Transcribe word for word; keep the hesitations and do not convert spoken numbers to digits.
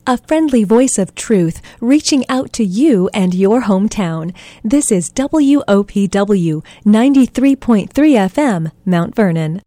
A friendly voice of truth reaching out to you and your hometown. This is W O P W ninety-three point three F M, Mount Vernon.